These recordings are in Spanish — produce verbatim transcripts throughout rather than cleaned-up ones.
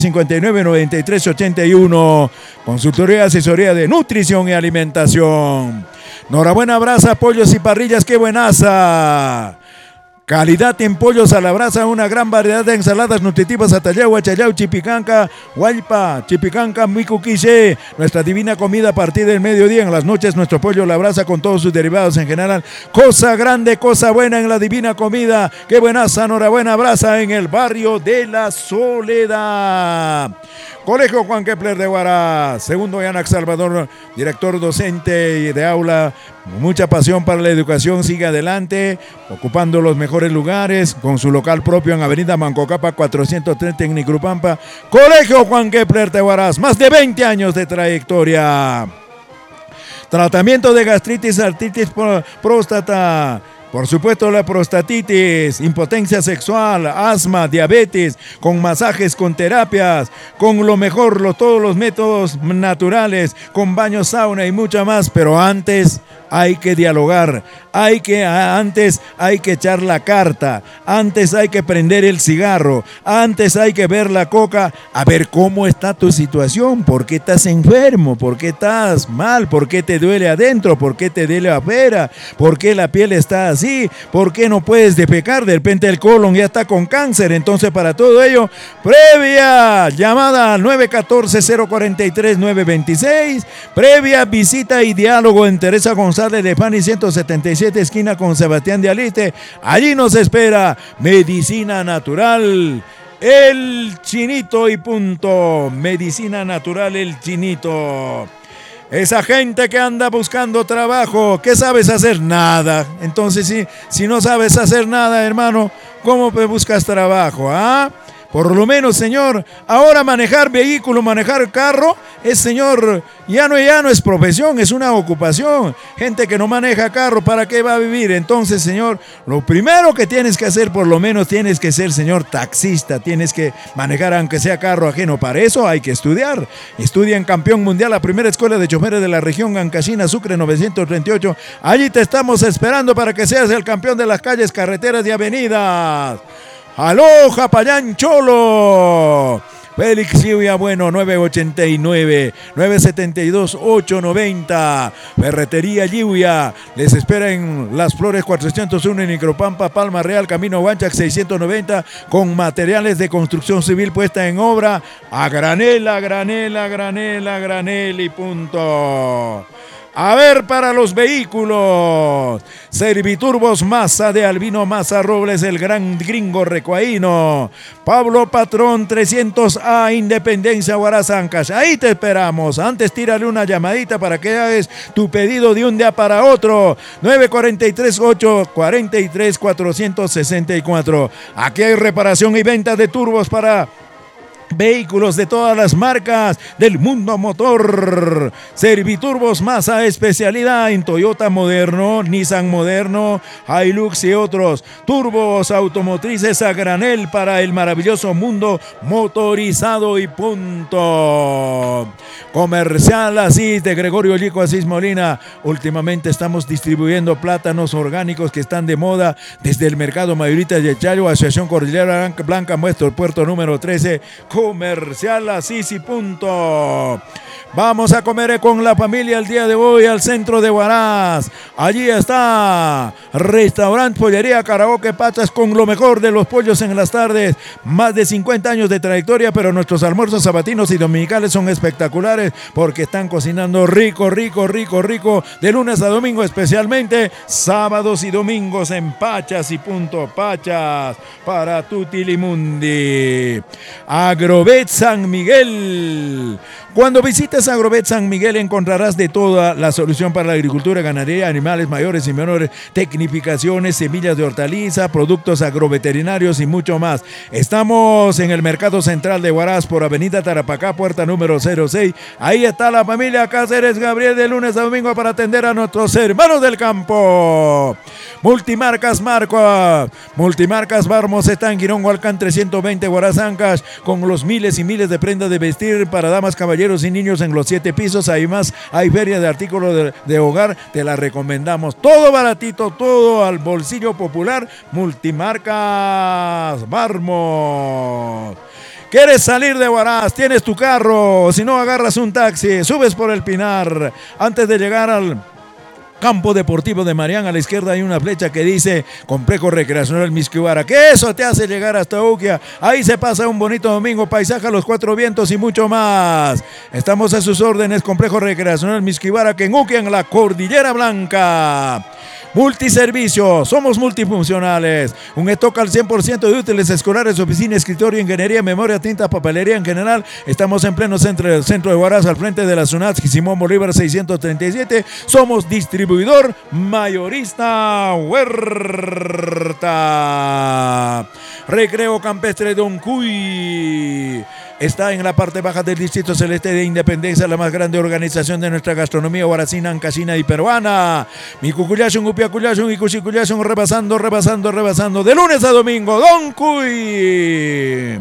cincuenta y nueve, noventa y tres, ochenta y uno. Consultoría y asesoría de nutrición y alimentación. Enhorabuena, brasa, pollos y parrillas, qué buenaza. Calidad en pollos a la brasa, una gran variedad de ensaladas nutritivas, atayau, achayau, chipicanca, huaypa, chipicanca, micuquiche. Nuestra divina comida a partir del mediodía, en las noches nuestro pollo a la brasa con todos sus derivados en general. Cosa grande, cosa buena en la divina comida. Qué buenaza, enhorabuena, brasa en el barrio de La Soledad. Colegio Juan Kepler de Huaraz, segundo Yanac Salvador, director docente de aula, mucha pasión para la educación, sigue adelante, ocupando los mejores lugares, con su local propio en Avenida Mancocapa cuatrocientos treinta en Nicrupampa. Colegio Juan Kepler de Huaraz, más de veinte años de trayectoria. Tratamiento de gastritis, artritis, próstata. Por supuesto, la prostatitis, impotencia sexual, asma, diabetes, con masajes, con terapias, con lo mejor, lo, todos los métodos naturales, con baño, sauna y mucho más. Pero antes hay que dialogar, hay que, antes hay que echar la carta, antes hay que prender el cigarro, antes hay que ver la coca, a ver cómo está tu situación, por qué estás enfermo, por qué estás mal, por qué te duele adentro, por qué te duele afuera, por qué la piel está así, por qué no puedes defecar, de repente el colon ya está con cáncer. Entonces, para todo ello, previa llamada al nueve uno cuatro, cero cuatro tres, nueve dos seis, previa visita y diálogo en Teresa González de Pani ciento setenta y siete, esquina con Sebastián de Aliste. Allí nos espera Medicina Natural El Chinito y punto. Medicina Natural El Chinito. Esa gente que anda buscando trabajo, ¿qué sabes hacer? Nada. Entonces, si, si no sabes hacer nada, hermano, ¿cómo buscas trabajo? ¿Ah? Por lo menos, señor, ahora manejar vehículo, manejar carro, es, señor, ya no, ya no es profesión, es una ocupación. Gente que no maneja carro, ¿para qué va a vivir? Entonces, señor, lo primero que tienes que hacer, por lo menos tienes que ser, señor, taxista. Tienes que manejar aunque sea carro ajeno. Para eso hay que estudiar. Estudia en Campeón Mundial, la primera escuela de choferes de la región, Ancashina, Sucre novecientos treinta y ocho. Allí te estamos esperando para que seas el campeón de las calles, carreteras y avenidas. ¡Aloha, Payán Cholo! Félix Lluvia Bueno, nueve ochenta y nueve, nueve setenta y dos, ocho noventa. Ferretería Lluvia les espera en Las Flores cuatrocientos uno en Nicropampa, Palma Real, Camino Huanchac seiscientos noventa, con materiales de construcción civil puesta en obra a granel, a granel, a granel, a granel y punto. A ver, para los vehículos, Serviturbos Maza de Albino Maza Robles, el gran gringo recuaíno. Pablo Patrón trescientos A, Independencia, Huaraz, Ancash. Ahí te esperamos. Antes tírale una llamadita para que hagas tu pedido de un día para otro. nueve cuatro tres, ocho cuatro tres, cuatro seis cuatro. Aquí hay reparación y venta de turbos para vehículos de todas las marcas del mundo motor. Serviturbos Maza, especialidad en Toyota moderno, Nissan moderno, Hilux y otros. Turbos automotrices a granel para el maravilloso mundo motorizado y punto. Comercial Asís de Gregorio Lico Asís Molina. Últimamente estamos distribuyendo plátanos orgánicos que están de moda desde el mercado mayorista de Chayo, Asociación Cordillera Blanca, muestro el puerto número trece. Comercial Asís y punto. Vamos a comer con la familia el día de hoy al centro de Huaraz. Allí está Restaurante Pollería Karaoke Pachas, con lo mejor de los pollos en las tardes. Más de cincuenta años de trayectoria, pero nuestros almuerzos sabatinos y dominicales son espectaculares porque están cocinando rico, rico, rico, rico de lunes a domingo, especialmente sábados y domingos en Pachas y punto. Pachas para Tutilimundi. Agrovet San Miguel. Cuando visites Agrovet San Miguel encontrarás de toda la solución para la agricultura, ganadería, animales mayores y menores, tecnificaciones, semillas de hortaliza, productos agroveterinarios y mucho más. Estamos en el Mercado Central de Huaraz por Avenida Tarapacá, puerta número cero seis. Ahí está la familia Cáceres Gabriel de lunes a domingo para atender a nuestros hermanos del campo. Multimarcas Marco, Multimarcas Barmos está en Girón Hualcán trescientos veinte Huaraz Ancash, con los miles y miles de prendas de vestir para damas, caballeros y niños en los siete pisos. Además hay feria de artículos de, de hogar, te la recomendamos. Todo baratito, todo al bolsillo popular. Multimarcas Barmos. ¿Quieres salir de Huaraz? Tienes tu carro. Si no, agarras un taxi, subes por el Pinar. Antes de llegar al Campo Deportivo de Marián, a la izquierda hay una flecha que dice Complejo Recreacional Misquihuara, que eso te hace llegar hasta Uquia. Ahí se pasa un bonito domingo, paisaje a los cuatro vientos y mucho más. Estamos a sus órdenes, Complejo Recreacional Misquihuara, que en Uquia, en la Cordillera Blanca. Multiservicios, somos multifuncionales. Un stock al cien por ciento de útiles escolares, oficina, escritorio, ingeniería, memoria, tinta, papelería en general. Estamos en pleno centro, centro de Huaraz, al frente de la SUNATS Simón Bolívar seiscientos treinta y siete. Somos distribuidor mayorista Huerta. Recreo Campestre Don Cuy está en la parte baja del Distrito Celeste de Independencia, la más grande organización de nuestra gastronomía huaracina, ancashina y peruana. Mi cucuyashun, upiacuyashun y cuchicuyashun, rebasando, rebasando, rebasando, de lunes a domingo, Don Cuy.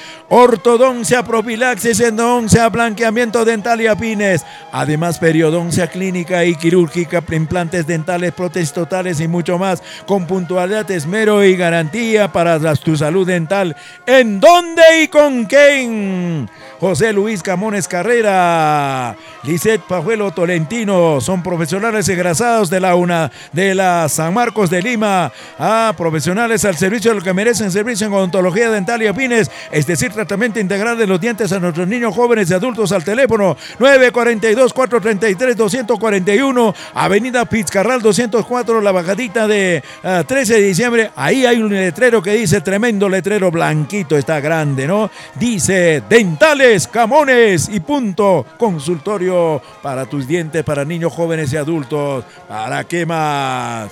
Ortodoncia, profilaxis, endodoncia, blanqueamiento dental y afines. Además, periodoncia clínica y quirúrgica, implantes dentales, prótesis totales y mucho más. Con puntualidad, esmero y garantía para tu salud dental. ¿En dónde y con quién? José Luis Camones Carrera, Lisette Pajuelo Tolentino, son profesionales egresados de la UNA, de la San Marcos de Lima. Ah, profesionales al servicio de lo que merecen, servicio en odontología dental y afines, es decir, tratamiento integral de los dientes a nuestros niños, jóvenes y adultos. Al teléfono nueve cuatro dos, cuatro tres tres, dos cuatro uno, Avenida Pizcarral doscientos cuatro, la bajadita de uh, trece de diciembre. Ahí hay un letrero que dice, tremendo letrero blanquito, está grande, ¿no? Dice Dentales Camones y punto. Consultorio para tus dientes, para niños, jóvenes y adultos. ¿Para qué más?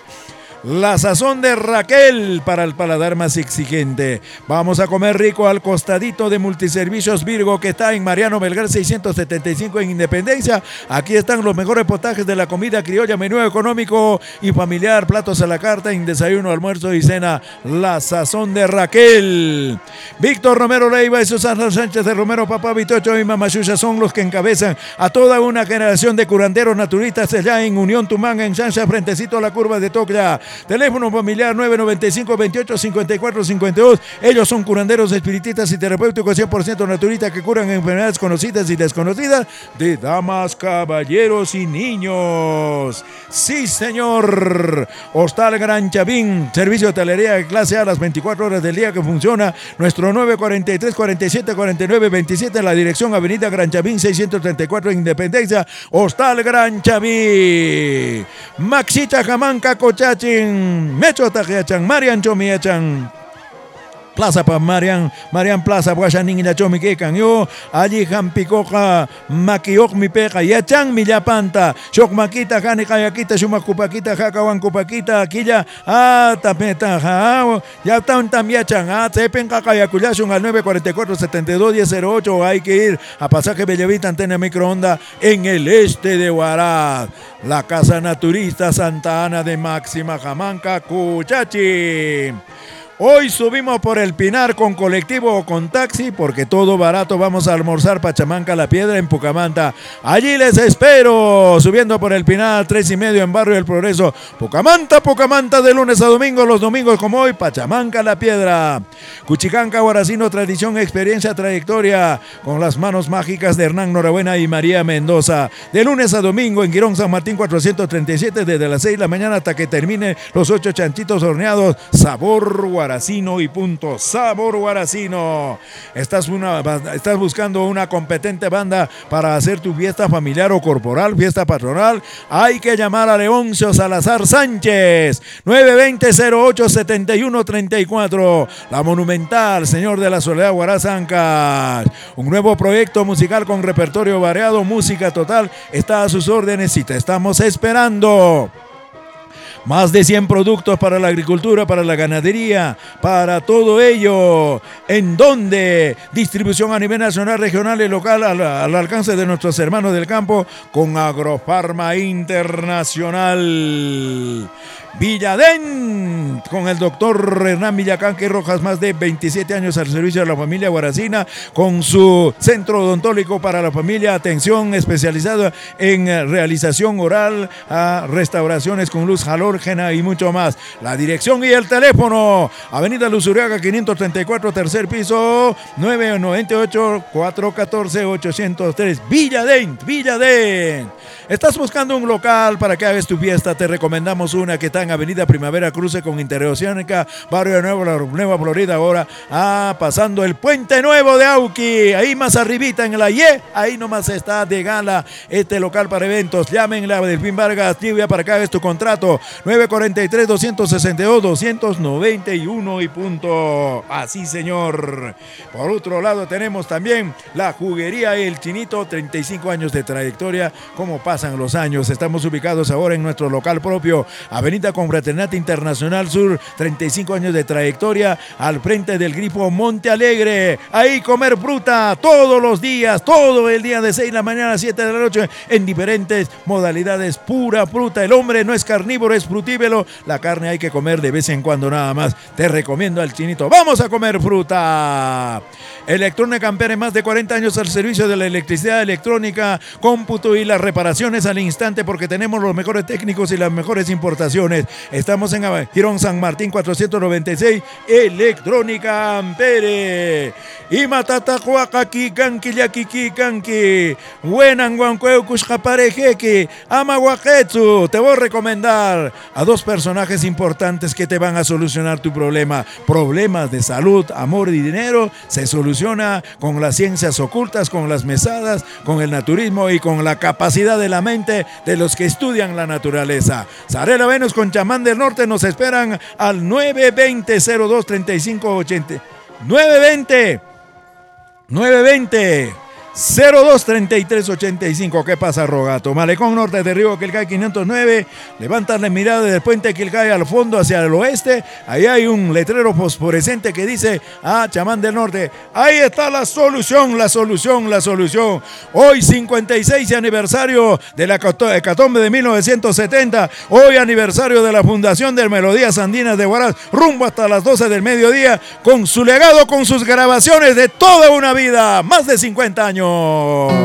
La sazón de Raquel para el paladar más exigente. Vamos a comer rico al costadito de Multiservicios Virgo, que está en Mariano Melgar seiscientos setenta y cinco en Independencia. Aquí están los mejores potajes de la comida criolla, menú económico y familiar, platos a la carta, en desayuno, almuerzo y cena. La sazón de Raquel. Víctor Romero Leiva y Susana Sánchez de Romero, papá Vitocho y mamá Xuxa son los que encabezan a toda una generación de curanderos naturistas allá en Unión Tumán, en Sancha, frentecito a la curva de Tocla. Teléfono familiar nueve nueve cinco, veintiocho, cincuenta y cuatro cincuenta y dos. Ellos son curanderos, espiritistas y terapéuticos cien por ciento naturistas que curan enfermedades conocidas y desconocidas de damas, caballeros y niños. Sí, señor. Hostal Gran Chavín, servicio de hotelería de clase A las veinticuatro horas del día que funciona. Nuestro nueve cuatro tres, cuarenta y siete, cuarenta y nueve, veintisiete en la dirección Avenida Gran Chavín seiscientos treinta y cuatro en Independencia. Hostal Gran Chavín. Maxita Jamanca Cochachin. Mecho Tajiachan, Marian Chomiachan. Plaza pa Marian, Marian Plaza, Guayanin y Chomi Kekan. Yo, allí Jampicoja, Maquiok mi peja, Yachan Millapanta, Shok Maquita, Jani Kayakita, Shumakupakita, Jakawan Kupakita, Aquilla, ah, Tapeta, ja, ya están tambiachan, ah, Tepen Kakayakuyashun al nueve cuatro cuatro, setenta y dos, diez cero ocho. Hay que ir a Pasaje Bellavista, antena microonda en el este de Huaraz. La Casa Naturista Santa Ana de Máxima Jamanca, Cuchachi. Hoy subimos por el Pinar con colectivo o con taxi, porque todo barato. Vamos a almorzar Pachamanca La Piedra en Pucamanta. Allí les espero, subiendo por el Pinar, tres y medio en Barrio del Progreso. Pucamanta, Pucamanta, de lunes a domingo, los domingos como hoy, Pachamanca La Piedra. Cuchicanca, Huaracino, tradición, experiencia, trayectoria, con las manos mágicas de Hernán Norabuena y María Mendoza. De lunes a domingo en Quirón San Martín cuatrocientos treinta y siete, desde las seis de la mañana hasta que termine los ocho chanchitos horneados. Sabor Huaracino y punto. Sabor Huaracino. Estás, una, estás buscando una competente banda para hacer tu fiesta familiar o corporal, fiesta patronal. Hay que llamar a Leoncio Salazar Sánchez. nueve veinte, cero ocho, setenta y uno treinta y cuatro. La Monumental, Señor de la Soledad, Huaraz Ancash. Un nuevo proyecto musical con repertorio variado, música total. Está a sus órdenes y te estamos esperando. Más de cien productos para la agricultura, para la ganadería, para todo ello. ¿En dónde? Distribución a nivel nacional, regional y local al, al alcance de nuestros hermanos del campo con Agrofarma Internacional. Villadén, con el doctor Hernán Villacanque Rojas, más de veintisiete años al servicio de la familia Guaracina, con su centro odontólico para la familia, atención especializada en realización oral, a restauraciones con luz halógena y mucho más. La dirección y el teléfono: Avenida Luzuriaga quinientos treinta y cuatro, tercer piso, nueve nueve ocho, cuatro uno cuatro, ocho cero tres. Villadén, Villadén. ¿Estás buscando un local para que hagas tu fiesta? Te recomendamos una que está en Avenida Primavera Cruce con Interoceánica, Barrio Nueva, Nueva Florida, ahora ah, pasando el Puente Nuevo de Auqui, ahí más arribita en la Y, ahí nomás está de gala este local para eventos. Llámenla a Delfín Vargas Lluvia para que hagas tu contrato, nueve cuatro tres, dos seis dos, dos nueve uno y punto. Así, señor. Por otro lado tenemos también la Juguería El Chinito, treinta y cinco años de trayectoria. Como pasan los años, estamos ubicados ahora en nuestro local propio, Avenida Confraternidad Internacional Sur, treinta y cinco años de trayectoria, al frente del Grifo Monte Alegre. Ahí comer fruta todos los días, todo el día, de seis de la mañana a siete de la noche, en diferentes modalidades, pura fruta. El hombre no es carnívoro, es frutívoro. La carne hay que comer de vez en cuando nada más. Te recomiendo al Chinito. ¡Vamos a comer fruta! Electrónica Ampere, más de cuarenta años al servicio de la electricidad, electrónica, cómputo y las reparaciones al instante, porque tenemos los mejores técnicos y las mejores importaciones. Estamos en Girón San Martín cuatrocientos noventa y seis. Electrónica Ampere. Y matatacuacaqui canqui yaquiqui canqui. Buenan guancueucushcaparejequi. Amaguaquetsu. Te voy a recomendar a dos personajes importantes que te van a solucionar tu problema. Problemas de salud, amor y dinero se soluciona con las ciencias ocultas, con las mesadas, con el naturismo y con la capacidad de la mente de los que estudian la naturaleza. Zarela Venus con Chamán del Norte nos esperan al nueve veinte, cero dos treinta y cinco ochenta. nueve veinte, nueve veinte, cero dos treinta y tres ochenta y cinco. ¿Qué pasa, Rogato? Malecón Norte de Río Quilcay quinientos nueve. Levantas la mirada del puente Quilcay al fondo hacia el oeste. Ahí hay un letrero fosforescente que dice ah, Chamán del Norte. Ahí está la solución, la solución, la solución. Hoy cincuenta y seis aniversario de la hecatombe de mil novecientos setenta. Hoy aniversario de la fundación de Melodías Andinas de Huaraz. Rumbo hasta las doce del mediodía, con su legado, con sus grabaciones de toda una vida. Más de cincuenta años.